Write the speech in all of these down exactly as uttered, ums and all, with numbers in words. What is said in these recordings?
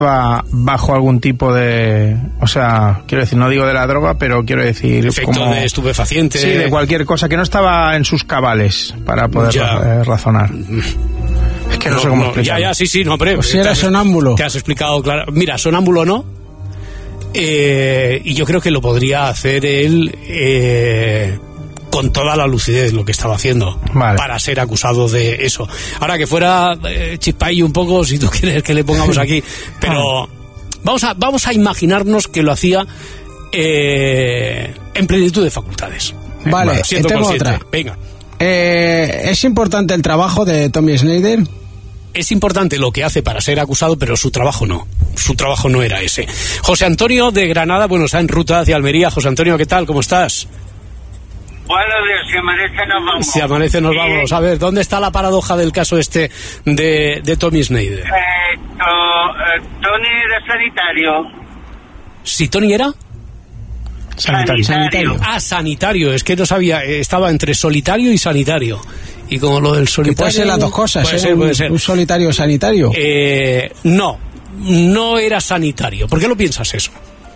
bajo algún tipo de, o sea, quiero decir, no digo de la droga, pero quiero decir efecto como, de estupefaciente, sí, de cualquier cosa, que no estaba en sus cabales para poder ya. razonar. Es que no, no sé cómo no, explicarlo. Ya, ya, sí, sí, no, hombre. Pues si era has, sonámbulo. Te has explicado claro. Mira, sonámbulo no. Eh, y yo creo que lo podría hacer él eh, con toda la lucidez lo que estaba haciendo, vale, para ser acusado de eso. Ahora que fuera eh, chispaillo un poco, si tú quieres que le pongamos aquí, pero vamos a vamos a imaginarnos que lo hacía eh, en plenitud de facultades. Vale, eh, bueno, tengo otra. Venga. Eh, ¿Es importante el trabajo de Tommy Snyder? Es importante lo que hace para ser acusado, pero su trabajo no. Su trabajo no era ese. José Antonio de Granada, bueno, está en ruta hacia Almería. José Antonio, ¿qué tal? ¿Cómo estás? Bueno, si amanece nos vamos. Si amanece nos vamos. A ver, ¿dónde está la paradoja del caso este de, de Tommy Snyder? Eh, to, eh, Tony era sanitario. ¿Si Tony era? Sanitario. sanitario. Ah, sanitario. Es que no sabía, estaba entre solitario y sanitario. Y como lo del solitario... Que puede ser las dos cosas, puede ¿eh? ser, puede ser. Un solitario sanitario. Eh, no, no era sanitario. ¿Por qué lo piensas eso?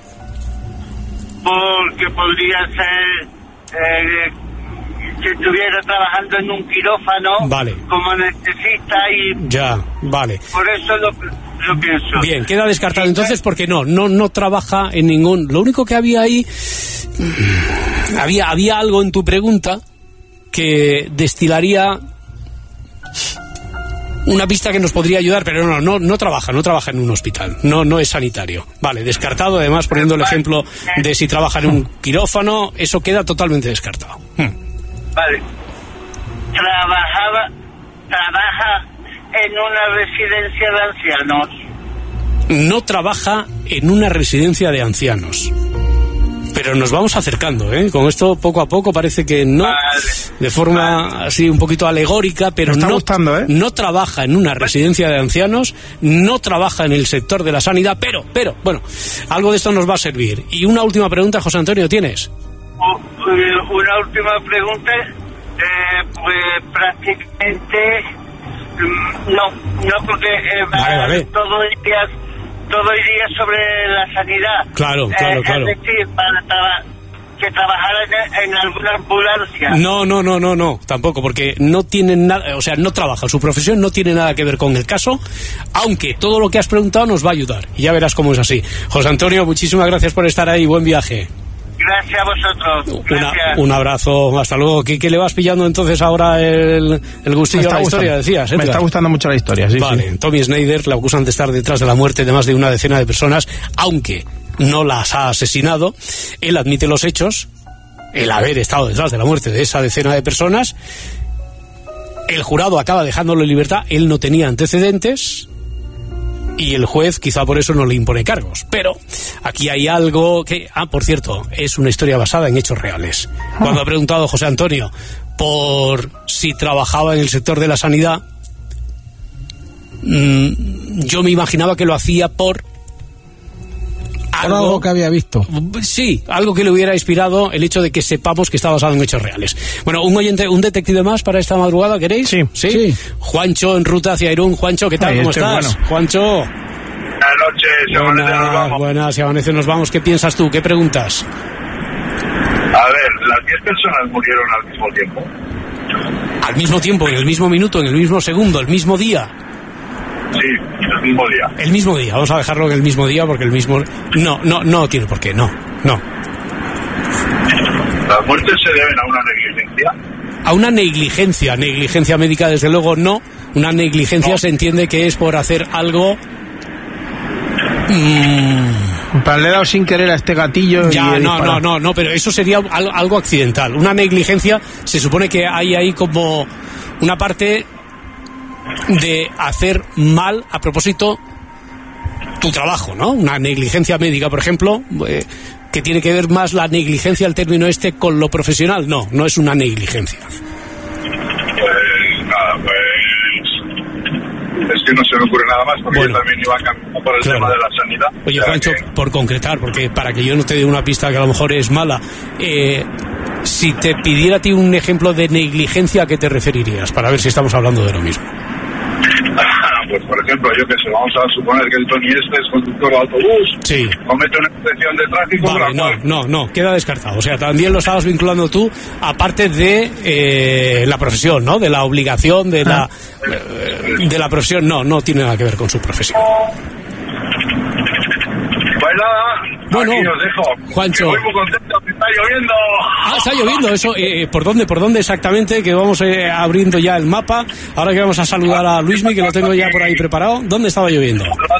Porque podría ser eh, que estuviera trabajando en un quirófano, vale, como anestesista y... Ya, vale. Por eso lo, lo pienso. Bien, queda descartado entonces porque no, no, no trabaja en ningún... Lo único que había ahí... Había, había algo en tu pregunta que destilaría una pista que nos podría ayudar, pero no, no, no trabaja, no trabaja en un hospital, no, no es sanitario. Vale, descartado, además poniendo el ejemplo de si trabaja en un quirófano, eso queda totalmente descartado. Hmm. Vale. Trabajaba, trabaja en una residencia de ancianos. No trabaja en una residencia de ancianos. Pero nos vamos acercando, ¿eh? Con esto poco a poco parece que no, vale, de forma vale, así un poquito alegórica, pero me está no, gustando, ¿eh? No trabaja en una residencia de ancianos, no trabaja en el sector de la sanidad, pero, pero, bueno, algo de esto nos va a servir. Y una última pregunta, José Antonio, ¿tienes? Una última pregunta, eh, pues prácticamente no, no porque eh, vale, vale, todo iría, todo iría sobre la sanidad. Claro, claro, eh, claro. Es decir, para traba, que trabajara en, en alguna ambulancia. No, no, no, no, no, tampoco, porque no tiene nada, o sea, no trabaja, su profesión no tiene nada que ver con el caso, aunque todo lo que has preguntado nos va a ayudar, y ya verás cómo es así. José Antonio, muchísimas gracias por estar ahí, buen viaje. Gracias a vosotros. Una, un abrazo, hasta luego. ¿Qué, qué le vas pillando entonces ahora el, el gustillo a la historia, decías? Me está gustando mucho la historia, sí. Vale, sí. Tommy Snyder le acusan de estar detrás de la muerte de más de una decena de personas, aunque no las ha asesinado. Él admite los hechos, el haber estado detrás de la muerte de esa decena de personas. El jurado acaba dejándolo en libertad, él no tenía antecedentes. Y el juez quizá por eso no le impone cargos. Pero aquí hay algo que... Ah, por cierto, es una historia basada en hechos reales. Cuando ha preguntado José Antonio por si trabajaba en el sector de la sanidad, mmm, yo me imaginaba que lo hacía por... Algo, algo que había visto. Sí, algo que le hubiera inspirado el hecho de que sepamos que está basado en hechos reales. Bueno, un oyente, un detective más para esta madrugada, ¿queréis? Sí. ¿Sí? Sí. Juancho en ruta hacia Irún. Juancho, ¿qué tal? Ay, ¿Cómo este estás? bueno. Juancho. Buenas noches, si amanece nos vamos. Buenas, si amanece nos vamos. ¿Qué piensas tú? ¿Qué preguntas? A ver, las diez personas murieron al mismo tiempo. Al mismo tiempo, en el mismo minuto, en el mismo segundo, el mismo día. Sí, el mismo día. El mismo día, vamos a dejarlo en el mismo día porque el mismo... No, no, no tiene por qué, no, no. ¿Las muertes se deben a una negligencia? A una negligencia, negligencia médica desde luego no. Una negligencia no. Se entiende que es por hacer algo... Mmm... Para le he dado sin querer a este gatillo. Ya, y no, no, no, no, pero eso sería algo, algo accidental. Una negligencia, se supone que hay ahí como una parte... de hacer mal a propósito tu trabajo, ¿no? Una negligencia médica, por ejemplo, eh, que tiene que ver más la negligencia, el término este, con lo profesional. No, no es una negligencia. Pues nada, pues es que no se me ocurre nada más, porque bueno, yo también iba a cambiar por el claro. tema de la sanidad. Oye, Juancho, que... por concretar, porque para que yo no te dé una pista que a lo mejor es mala, eh, si te pidiera a ti un ejemplo de negligencia, ¿a qué te referirías? Para ver si estamos hablando de lo mismo. pues por ejemplo, yo que sé, vamos a suponer que el Tony este es conductor de autobús, sí, comete una infracción de tráfico. Vale, no, cual... no, no, queda descartado. O sea, también lo estabas vinculando tú, aparte de eh, la profesión, ¿no? De la obligación, de la, eh, de la profesión, no, no tiene nada que ver con su profesión. Pues nada, bueno, aquí os dejo. Juancho. Estoy muy contento, que está lloviendo. Ah, está lloviendo, eso. Eh, ¿Por dónde? ¿Por dónde exactamente? Que vamos eh, abriendo ya el mapa. Ahora que vamos a saludar a Luismi, que lo tengo ya por ahí preparado. ¿Dónde estaba lloviendo?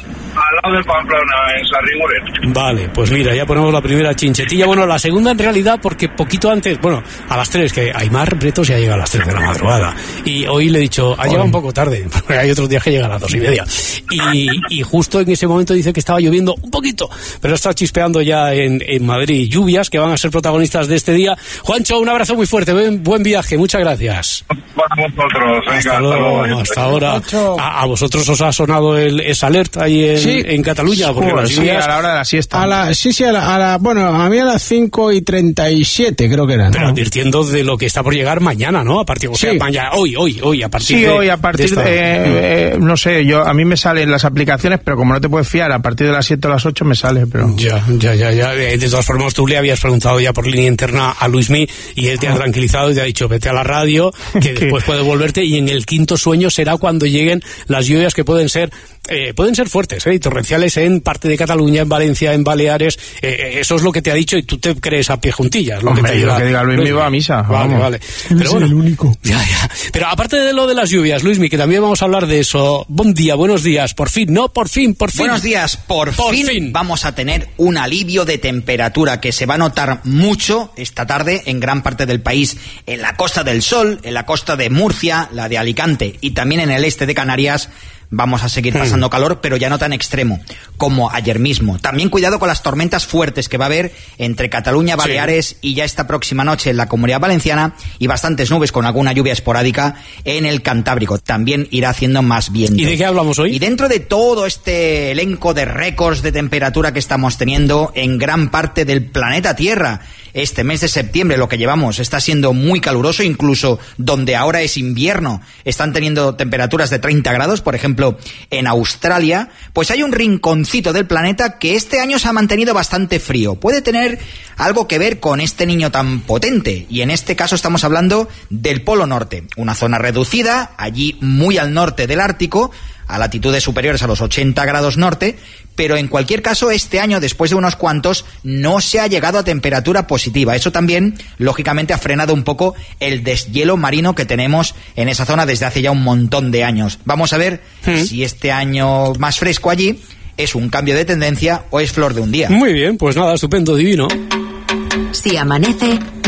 Al lado de Pamplona, en Sarriguren. Vale, pues mira, ya ponemos la primera chinchetilla. Bueno, la segunda en realidad, porque poquito antes, bueno, a las tres, que Aymar Bretos ya llega a las tres de la madrugada. Y hoy le he dicho, ha llegado un poco tarde, porque hay otros días que llegan a las dos y media. Y, y justo en ese momento dice que estaba lloviendo un poquito, pero está chispeando ya en, en Madrid. Lluvias que van a ser protagonistas de este día. Juancho, un abrazo muy fuerte, buen, buen viaje, muchas gracias. Para vosotros, venga, hasta luego, hasta, hasta ahora. A, a vosotros os ha sonado el esa alerta ahí en, sí. en Cataluña, porque Joder, las sí, lluvias... a la hora de la siesta. A la, sí, sí, a la, a la, bueno, a mí a las cinco y treinta y siete creo que eran. Pero advirtiendo de lo que está por llegar mañana, ¿no? A partir, o sea, sí. mañana, hoy, hoy, hoy, a partir sí, de... Sí, hoy a partir de... de eh, no sé, yo a mí me salen las aplicaciones, pero como no te puedes fiar, a partir de las siete o las ocho me sale, pero... Ya, ya, ya, ya. De todas formas, tú le habías preguntado ya por línea interna a Luismi y él te ha tranquilizado y te ha dicho, vete a la radio, que después puedes volverte, y en el quinto sueño será cuando lleguen las lluvias que pueden ser eh, pueden ser fuertes, ¿eh? Y torrenciales en parte de Cataluña, en Valencia, en Baleares. Eh, eso es lo que te ha dicho y tú te crees a pie juntillas. Lo Hombre, que te lo que diga Luismi va a misa. Vale, vamos. vale. Pero bueno, el único. Ya, ya. Pero aparte de lo de las lluvias, Luismi, que también vamos a hablar de eso. Buen día, buenos días. Por fin, no, por fin, por fin. Buenos días, por, por fin, fin vamos a tener un alivio de temperatura que se va a notar mucho esta tarde en gran parte del país, en la Costa del Sol, en la costa de Murcia, la de Alicante y también en el este de Canarias. Vamos a seguir pasando calor, pero ya no tan extremo como ayer mismo. También cuidado con las tormentas fuertes que va a haber entre Cataluña, Baleares sí. y ya esta próxima noche en la Comunidad Valenciana, y bastantes nubes con alguna lluvia esporádica en el Cantábrico. También irá haciendo más viento. ¿Y de qué hablamos hoy? Y dentro de todo este elenco de récords de temperatura que estamos teniendo en gran parte del planeta Tierra, este mes de septiembre, lo que llevamos, está siendo muy caluroso, incluso donde ahora es invierno, están teniendo temperaturas de treinta grados, por ejemplo, en Australia. Pues hay un rinconcito del planeta que este año se ha mantenido bastante frío. Puede tener algo que ver con este niño tan potente, y en este caso estamos hablando del Polo Norte, una zona reducida, allí muy al norte del Ártico, a latitudes superiores a los ochenta grados norte, pero en cualquier caso este año, después de unos cuantos, no se ha llegado a temperatura positiva. Eso también, lógicamente, ha frenado un poco el deshielo marino que tenemos en esa zona desde hace ya un montón de años. Vamos a ver ¿Mm? si este año más fresco allí es un cambio de tendencia o es flor de un día. Muy bien, pues nada, estupendo, divino. Si amanece...